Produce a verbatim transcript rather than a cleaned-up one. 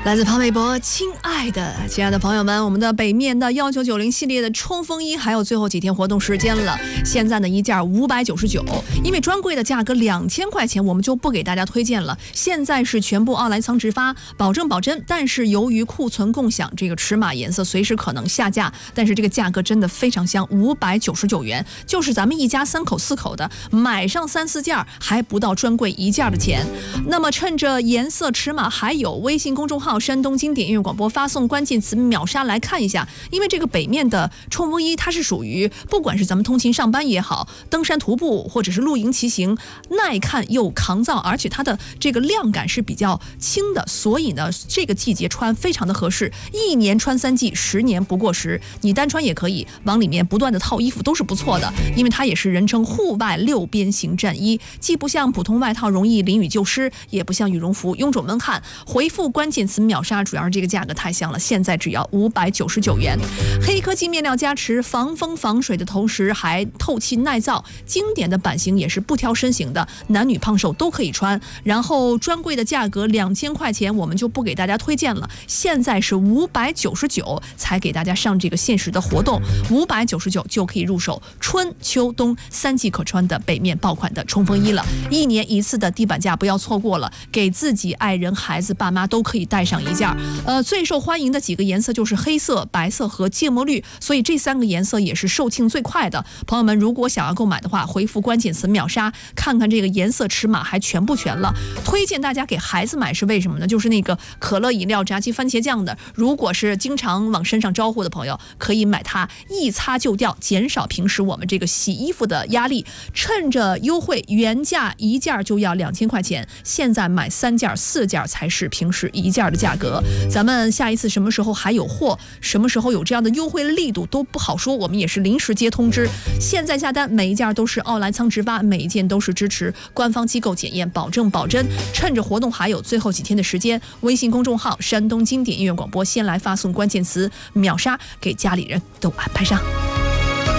来自潘玮柏，亲爱的，亲爱的朋友们，我们的北面的一九九零系列的冲锋衣还有最后几天活动时间了。现在呢，一件五百九十九，因为专柜的价格两千块钱，我们就不给大家推荐了。现在是全部奥莱仓直发，保证保真。但是由于库存共享，这个尺码颜色随时可能下架，但是这个价格真的非常香，五百九十九元，就是咱们一家三口四口的买上三四件，还不到专柜一件的钱。那么趁着颜色尺码还有，微信公众号山东经典音乐广播发送关键词秒杀来看一下，因为这个北面的冲锋衣它是属于不管是咱们通勤上班也好，登山徒步或者是露营骑行，耐看又抗造，而且它的这个量感是比较轻的，所以呢这个季节穿非常的合适，一年穿三季，十年不过时。你单穿也可以，往里面不断的套衣服都是不错的，因为它也是人称户外六边形战衣，既不像普通外套容易淋雨就湿，也不像羽绒服臃肿闷汗。回复关键词秒杀，主要是这个价格太香了，现在只要五百九十九元。黑科技面料加持，防风防水的同时还透气耐造，经典的版型也是不挑身形的，男女胖瘦都可以穿。然后专柜的价格两千块钱，我们就不给大家推荐了，现在是五百九十九才给大家上这个限时的活动，五百九十九就可以入手春秋冬三季可穿的北面爆款的冲锋衣了。一年一次的低板价不要错过了，给自己、爱人、孩子、爸妈都可以带上一件。呃，最受欢迎的几个颜色就是黑色、白色和芥末绿，所以这三个颜色也是售罄最快的。朋友们如果想要购买的话，回复关键词秒杀，看看这个颜色尺码还全不全了。推荐大家给孩子买是为什么呢？就是那个可乐饮料、炸鸡、番茄酱的，如果是经常往身上招呼的朋友，可以买它，一擦就掉，减少平时我们这个洗衣服的压力。趁着优惠，原价一件就要两千块钱，现在买三件、四件才是平时一件的价格。咱们下一次什么时候还有货，什么时候有这样的优惠力度都不好说，我们也是临时接通知。现在下单每一件都是奥莱仓直发，每一件都是支持官方机构检验，保证保真。趁着活动还有最后几天的时间，微信公众号山东经典音乐广播先来发送关键词秒杀，给家里人都安排上。